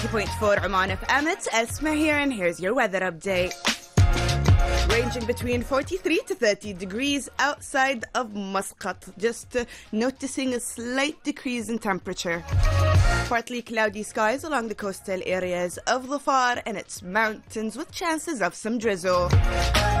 90.4 Oman FM, it's Esma here, and here's your weather update. Ranging between 43 to 30 degrees outside of Muscat, just noticing a slight decrease in temperature. Partly cloudy skies along the coastal areas of Dhafar and its mountains with chances of some drizzle.